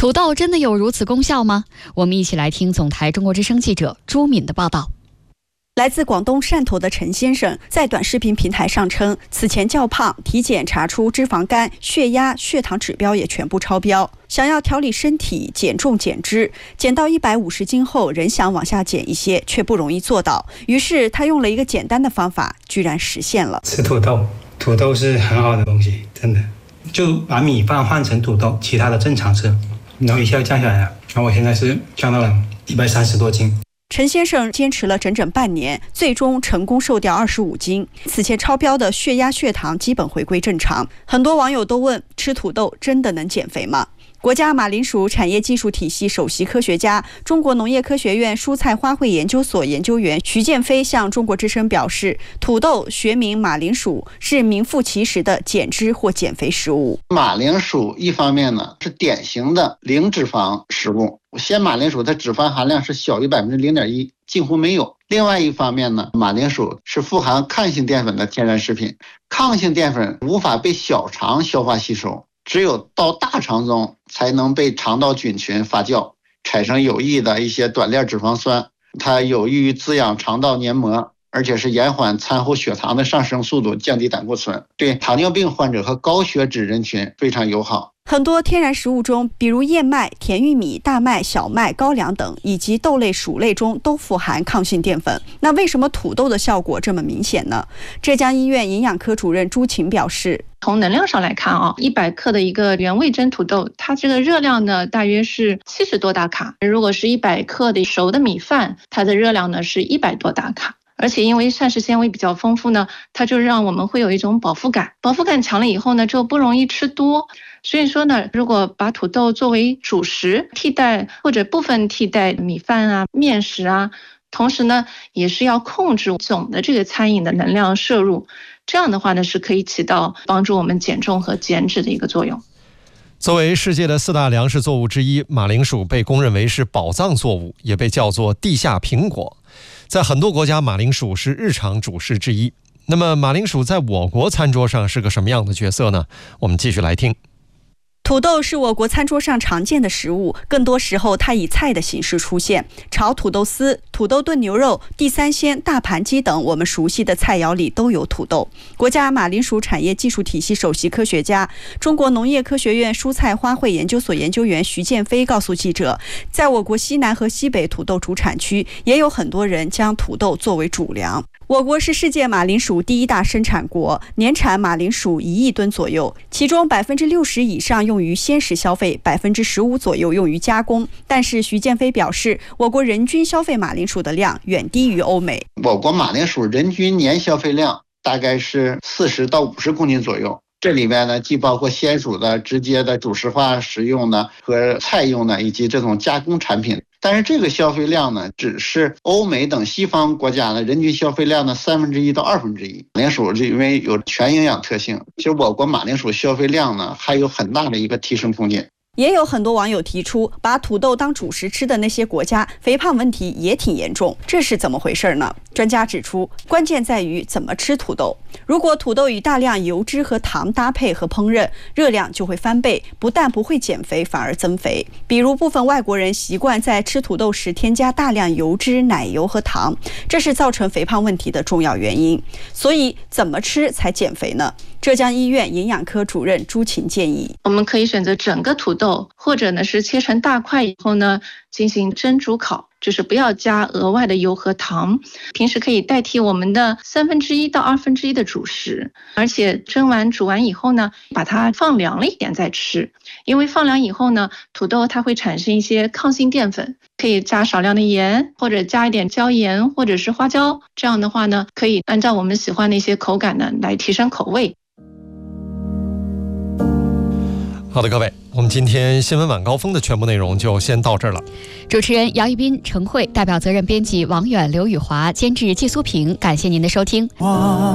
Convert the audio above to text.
土豆真的有如此功效吗？我们一起来听总台中国之声记者朱敏的报道。 来自广东汕头的陈先生在短视频平台上称，此前较胖，体检查出脂肪肝、血压、血糖指标也全部超标，想要调理身体、减重减脂，减到150斤后仍想往下减一些，却不容易做到。于是他用了一个简单的方法，居然实现了。 吃土豆，土豆是很好的东西，真的。就把米饭换成土豆，其他的正常吃，然后一下降下来了。然后我现在是降到了130多斤。 陈先生坚持了整整半年，最终成功瘦掉25斤。此前超标的血压、血糖基本回归正常。很多网友都问：吃土豆真的能减肥吗？国家马铃薯产业技术体系首席科学家、中国农业科学院蔬菜花卉研究所研究员徐建飞向中国之声表示，土豆学名马铃薯是名副其实的减脂或减肥食物。 马铃薯一方面呢是典型的零脂肪食物，鲜马铃薯的脂肪含量是小于0.1%，近乎没有。另外一方面呢，马铃薯是富含抗性淀粉的天然食品，抗性淀粉无法被小肠消化吸收，只有到大肠中才能被肠道菌群发酵，产生有益的一些短链脂肪酸，它有益于滋养肠道黏膜，而且是延缓餐后血糖的上升速度，降低胆固醇，对糖尿病患者和高血脂人群非常友好。 很多天然食物中，比如燕麦、甜玉米、大麦、小麦、高粱等，以及豆类、薯类中都富含抗性淀粉。那为什么土豆的效果这么明显呢？浙江医院营养科主任朱晴表示， 从能量上来看100克的一个原味蒸土豆，它这个热量呢大约是70多大卡。如果是100克的熟的米饭，它的热量呢是100多大卡。而且因为膳食纤维比较丰富呢，它就让我们会有一种饱腹感，饱腹感强了以后呢，就不容易吃多。所以说呢，如果把土豆作为主食替代或者部分替代米饭啊、面食啊，同时呢也是要控制总的这个餐饮的能量摄入，这样的话呢是可以起到帮助我们减重和减脂的一个作用。 作为世界的4大粮食作物之一，马铃薯被公认为是宝藏作物，也被叫做地下苹果。在很多国家，马铃薯是日常主食之一。那么马铃薯在我国餐桌上是个什么样的角色呢？我们继续来听。 土豆是我国餐桌上常见的食物，更多时候它以菜的形式出现。炒土豆丝、土豆炖牛肉、地三鲜、大盘鸡等我们熟悉的菜肴里都有土豆。国家马铃薯产业技术体系首席科学家、中国农业科学院蔬菜花卉研究所研究员徐建飞告诉记者，在我国西南和西北土豆主产区，也有很多人将土豆作为主粮。我国是世界马铃薯第一大生产国，年产马铃薯1亿吨左右，其中60%以上用于鲜食消费，15%左右用于加工。但是徐建飞表示，我国人均消费马铃薯的量远低于欧美。 我国马铃薯人均年消费量大概是40到50公斤左右。这里面呢，既包括鲜薯的直接的主食化食用的和菜用的，以及这种加工产品。但是这个消费量呢，只是欧美等西方国家的人均消费量的1/3到1/2。马铃薯是因为有全营养特性，其实我国马铃薯消费量呢还有很大的一个提升空间。 也有很多网友提出，把土豆当主食吃的那些国家，肥胖问题也挺严重，这是怎么回事呢？专家指出，关键在于怎么吃土豆。如果土豆与大量油脂和糖搭配和烹饪，热量就会翻倍，不但不会减肥，反而增肥。比如部分外国人习惯在吃土豆时添加大量油脂、奶油和糖，这是造成肥胖问题的重要原因。所以怎么吃才减肥呢？浙江医院营养科主任朱晴建议， 我们可以选择整个土豆，或者呢是切成大块以后呢进行蒸煮烤，就是不要加额外的油和糖。平时可以代替我们的1/3到1/2的主食，而且蒸完煮完以后呢，把它放凉了一点再吃。因为放凉以后呢，土豆它会产生一些抗性淀粉，可以加少量的盐，或者加一点椒盐或者是花椒，这样的话呢，可以按照我们喜欢的一些口感呢来提升口味。 好的，各位，我们今天新闻晚高峰的全部内容就先到这儿了。 主持人姚一斌、陈慧，代表责任编辑王远、刘宇华，监制季苏平，感谢您的收听。